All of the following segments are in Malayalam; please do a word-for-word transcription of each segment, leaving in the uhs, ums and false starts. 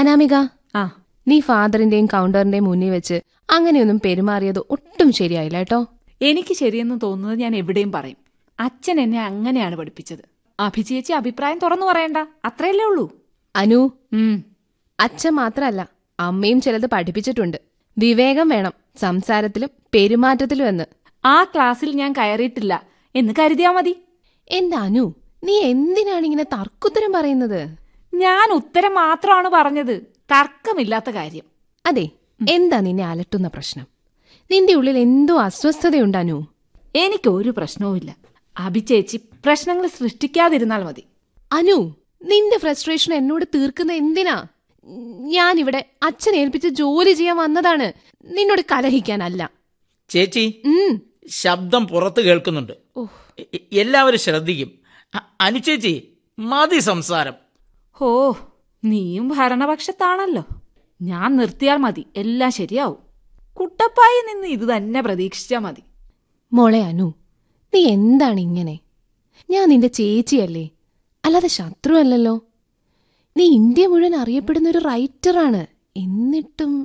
അനാമിക, ആ നീ ഫാദറിന്റെയും കൗണ്ടറിന്റെയും മുന്നിൽ വെച്ച് അങ്ങനെയൊന്നും പെരുമാറിയത് ഒട്ടും ശരിയായില്ല കേട്ടോ. എനിക്ക് ശരിയെന്ന് തോന്നുന്നത് ഞാൻ എവിടെയും പറയും. അച്ഛൻ എന്നെ അങ്ങനെയാണ് പഠിപ്പിച്ചത്. അഭിചേച്ചി അഭിപ്രായം തുറന്നു പറയണ്ട, അത്രയല്ലേ ഉള്ളൂ. അനു, ഉം അച്ഛൻ മാത്രല്ല അമ്മയും ചിലത് പഠിപ്പിച്ചിട്ടുണ്ട്. വിവേകം വേണം സംസാരത്തിലും പെരുമാറ്റത്തിലും എന്ന്. ആ ക്ലാസ്സിൽ ഞാൻ കയറിയിട്ടില്ല എന്ന് കരുതിയാ മതി. എന്റെ അനു, നീ എന്തിനാണ് ഇങ്ങനെ തർക്കുത്തരം പറയുന്നത്? ഞാൻ ഉത്തരം മാത്രമാണ് പറഞ്ഞത്, തർക്കമില്ലാത്ത കാര്യം. അതെ, എന്താ നിന്നെ അലട്ടുന്ന പ്രശ്നം? നിന്റെ ഉള്ളിൽ എന്തോ അസ്വസ്ഥതയുണ്ട് അനു. എനിക്കൊരു പ്രശ്നവുമില്ല. അഭിചേച്ചി പ്രശ്നങ്ങൾ സൃഷ്ടിക്കാതിരുന്നാൽ മതി. അനു, നിന്റെ ഫ്രസ്ട്രേഷൻ എന്നോട് തീർക്കുന്ന എന്തിനാ? ഞാനിവിടെ അച്ഛനെ ഏൽപ്പിച്ച് ജോലി ചെയ്യാൻ വന്നതാണ്, നിന്നോട് കലഹിക്കാനല്ല. ചേച്ചി, ശബ്ദം പുറത്ത് കേൾക്കുന്നുണ്ട്. എല്ലാവരും ശ്രദ്ധിക്കും. അനുചേച്ചി, മതി സംസാരം. ഹോ, നീയും ഭരണപക്ഷത്താണല്ലോ. ഞാൻ നിർത്തിയാൽ മതി, എല്ലാം ശരിയാവും. കുട്ടപ്പായി നിന്ന് ഇത് തന്നെ പ്രതീക്ഷിച്ചാ മതി. മോളെ അനു, നീ എന്താണ് ഇങ്ങനെ? ഞാൻ നിന്റെ ചേച്ചിയല്ലേ, അല്ലാതെ ശത്രു അല്ലല്ലോ. നീ ഇന്ത്യ മുഴുവൻ അറിയപ്പെടുന്ന ഒരു റൈറ്ററാണ്. എന്നിട്ടും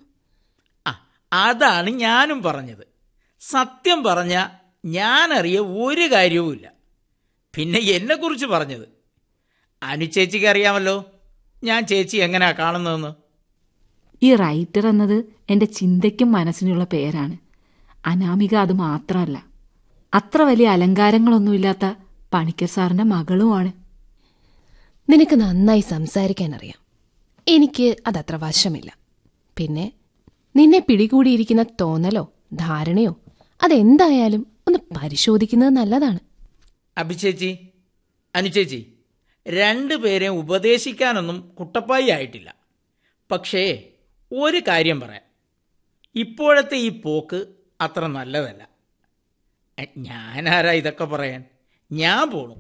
അതാണ് ഞാനും പറഞ്ഞത്. സത്യം പറഞ്ഞ ഞാനറിയ ഒരു കാര്യവുമില്ല. പിന്നെ എന്നെ കുറിച്ച് പറഞ്ഞത് അനുചേച്ചിക്ക് അറിയാമല്ലോ ഞാൻ ചേച്ചി എങ്ങനെയാ കാണുന്നതെന്ന്. ഈ റൈറ്റർ എന്നത് എൻ്റെ ചിന്തയ്ക്കും മനസ്സിനുള്ള പേരാണ്. അനാമിക അത് മാത്രമല്ല, അത്ര വലിയ അലങ്കാരങ്ങളൊന്നുമില്ലാത്ത പണിക്കർ സാറിന്റെ മകളുമാണ്. നിനക്ക് നന്നായി സംസാരിക്കാൻ അറിയാം, എനിക്ക് അതത്ര വശമില്ല. പിന്നെ നിന്നെ പിടികൂടിയിരിക്കുന്ന തോന്നലോ ധാരണയോ അതെന്തായാലും ഒന്ന് പരിശോധിക്കുന്നത് നല്ലതാണ്. അഭിചേച്ചി, അനുചേച്ചി, രണ്ടുപേരെയും ഉപദേശിക്കാനൊന്നും കുട്ടപ്പായി ആയിട്ടില്ല. പക്ഷേ ഒരു കാര്യം പറയാം, ഇപ്പോഴത്തെ ഈ പോക്ക് അത്ര നല്ലതല്ല. ഞാനാരാ ഇതൊക്കെ പറയാൻ? ഞാൻ പോണു.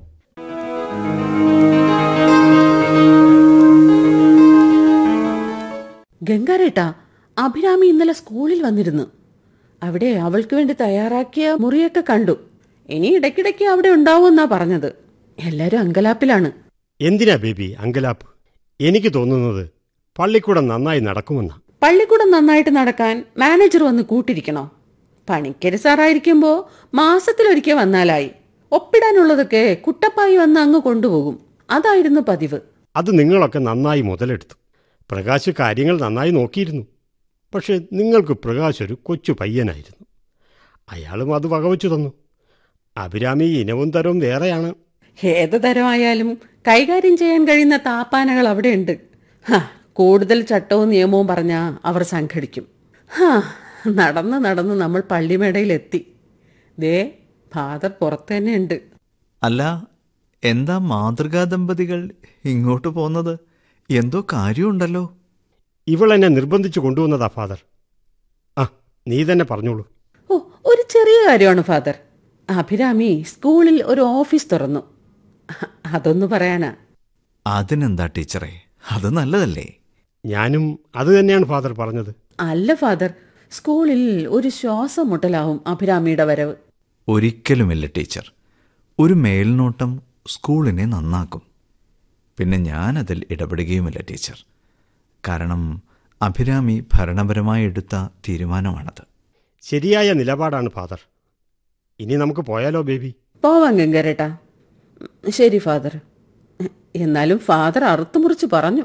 ഗംഗാരേട്ടാ, അഭിരാമി ഇന്നലെ സ്കൂളിൽ വന്നിരുന്നു. അവിടെ അവൾക്ക് വേണ്ടി തയ്യാറാക്കിയ മുറിയൊക്കെ കണ്ടു. ഇനി ഇടയ്ക്കിടയ്ക്ക് അവിടെ ഉണ്ടാവുമെന്നാ പറഞ്ഞത്. എല്ലാരും അങ്കലാപ്പിലാണ്. എന്തിനാ ബേബി അങ്കലാപ്പ്? എനിക്ക് തോന്നുന്നത് പള്ളിക്കൂടം നന്നായി നടക്കുമെന്നാ. പള്ളിക്കൂടം നന്നായിട്ട് നടക്കാൻ മാനേജർ വന്ന് കൂട്ടിരിക്കണോ? പണിക്കര് സാറായിരിക്കുമ്പോ മാസത്തിലൊരിക്കൽ വന്നാലായി. ഒപ്പിടാനുള്ളതൊക്കെ കുട്ടപ്പായി വന്ന് അങ്ങ് കൊണ്ടുപോകും. അതായിരുന്നു പതിവ്. അത് നിങ്ങളൊക്കെ നന്നായി മുതലെടുത്തു. പ്രകാശ് കാര്യങ്ങൾ നന്നായി നോക്കിയിരുന്നു. പക്ഷെ നിങ്ങൾക്ക് പ്രകാശ് ഒരു കൊച്ചു പയ്യനായിരുന്നു. അയാളും അത് വകവച്ചു തന്നു. അഭിരാമി ഇനവും തരവും വേറെയാണ്. ഏത് തരമായാലും കൈകാര്യം ചെയ്യാൻ കഴിയുന്ന താപ്പാനകൾ അവിടെയുണ്ട്. ഹാ, കൂടുതൽ ചട്ടവും നിയമവും പറഞ്ഞാ അവർ സംഘടിക്കും. ഹാ, നടന്ന് നടന്ന് നമ്മൾ പള്ളിമേടയിലെത്തി. ദേ, ഫാദർ പുറത്തു തന്നെ ഉണ്ട്. അല്ല, എന്താ മാതൃകാ ദമ്പതികൾ ഇങ്ങോട്ട് പോന്നത്? എന്തോ കാര്യമുണ്ടല്ലോ. ഇവളെന്നെ നിർബന്ധിച്ചു കൊണ്ടുവന്നതാ ഫാദർ. ആ, നീ തന്നെ പറഞ്ഞോളൂ. ഓ, ഒരു ചെറിയ കാര്യമാണ് ഫാദർ. അഭിരാമി സ്കൂളിൽ ഒരു ഓഫീസ് തുറന്നു. അതൊന്നു പറയാനാ. അതിനെന്താ ടീച്ചറെ, അത് നല്ലതല്ലേ? ഞാനും അത് തന്നെയാണ് ഫാദർ പറഞ്ഞത്. അല്ല ഫാദർ, സ്കൂളിൽ ഒരു ശ്വാസം മുട്ടലാവും അഭിരാമിയുടെ വരവ്. ഒരിക്കലുമില്ല ടീച്ചർ. ഒരു മേൽനോട്ടം സ്കൂളിനെ നന്നാക്കും. പിന്നെ ഞാനതിൽ ഇടപെടുകയുമില്ല ടീച്ചർ. കാരണം അഭിരാമി ഭരണപരമായി എടുത്ത തീരുമാനമാണത്. ശരിയായ നിലപാടാണ് ഫാദർ. ഇനി നമുക്ക് പോയാലോ ബേബി? പോവാം ഗംഗാരേട്ടാ. ശരി ഫാദർ. എന്നാലും ഫാദർ അറുത്തുമുറിച്ച് പറഞ്ഞു.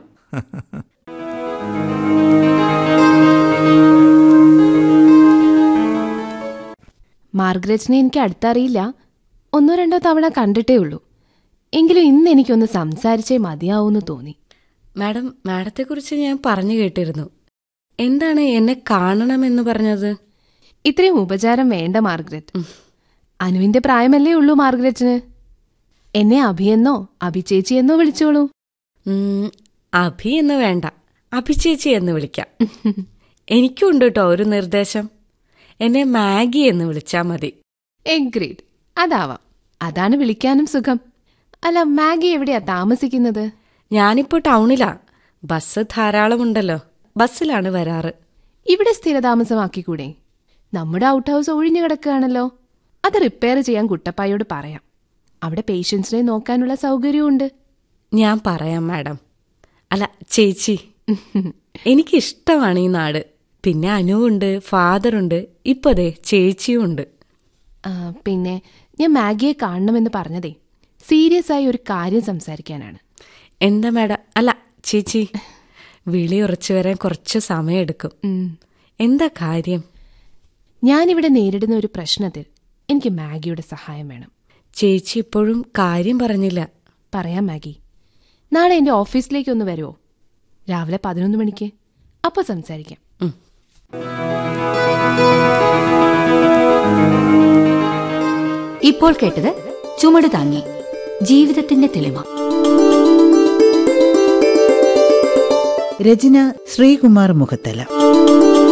മാർഗ്രറ്റിനെ എനിക്ക് അടുത്തറിയില്ല, ഒന്നോ രണ്ടോ തവണ കണ്ടിട്ടേ ഉള്ളൂ. എങ്കിലും ഇന്ന് എനിക്കൊന്ന് സംസാരിച്ചേ മതിയാവൂന്ന് തോന്നി. മാഡം, മാഡത്തെക്കുറിച്ച് ഞാൻ പറഞ്ഞു കേട്ടിരുന്നു. എന്താണ് എന്നെ കാണണമെന്ന് പറഞ്ഞത്? ഇത്രയും ഉപചാരം വേണ്ട മാർഗ്രറ്റ്. അനുവിന്റെ പ്രായമല്ലേ ഉള്ളൂ മാർഗ്രറ്റിന്. എന്നെ അഭിയെന്നോ അഭിചേച്ചിയെന്നോ വിളിച്ചോളൂ. അഭി എന്ന് വേണ്ട, അഭിചേച്ചി എന്ന് വിളിക്കാം. എനിക്കുണ്ട് കേട്ടോ ഒരു നിർദ്ദേശം. എന്നെ മാഗി എന്ന് വിളിച്ചാ മതി. എഗ്രീഡ്, അതാവാം. അതാണ് വിളിക്കാനും സുഖം. അല്ല, മാഗി എവിടെയാ താമസിക്കുന്നത്? ഞാനിപ്പോ ടൗണിലാ. ബസ് ധാരാളമുണ്ടല്ലോ, ബസ്സിലാണ് വരാറ്. ഇവിടെ സ്ഥിരതാമസമാക്കിക്കൂടെ? നമ്മുടെ ഔട്ട് ഹൗസ് ഒഴിഞ്ഞു കിടക്കുകയാണല്ലോ. അത് റിപ്പയർ ചെയ്യാൻ കുട്ടപ്പായോട് പറയാം. അവിടെ പേഷ്യൻസിനെ നോക്കാനുള്ള സൗകര്യമുണ്ട്. ഞാൻ പറയാം മാഡം. അല്ല ചേച്ചി. എനിക്കിഷ്ടമാണ് ഈ നാട്. പിന്നെ അനുവുണ്ട്, ഫാദറുണ്ട്, ഇപ്പൊ അതെ ചേച്ചിയും ഉണ്ട്. ആ, പിന്നെ ഞാൻ മാഗിയെ കാണണമെന്ന് പറഞ്ഞതേ സീരിയസ് ആയി ഒരു കാര്യം സംസാരിക്കാനാണ്. എന്താ മാഡം? അല്ല ചേച്ചി, വിളി ഉറച്ചു വരാൻ കുറച്ച് സമയമെടുക്കും. ഉം. എന്താ കാര്യം? ഞാനിവിടെ നേരിടുന്ന ഒരു പ്രശ്നത്തിൽ എനിക്ക് മാഗിയുടെ സഹായം വേണം. ചേച്ചി ഇപ്പോഴും കാര്യം പറഞ്ഞില്ല. പറയാം മാഗി. നാളെ എൻ്റെ ഓഫീസിലേക്ക് ഒന്ന് വരുമോ? രാവിലെ പതിനൊന്ന് മണിക്ക്. അപ്പോൾ സംസാരിക്കാം. ഇപ്പോൾ കേട്ടത് ചുമട് താങ്ങി, ജീവിതത്തിന്റെ തെളിമ. രചന ശ്രീകുമാർ മുഖത്തല.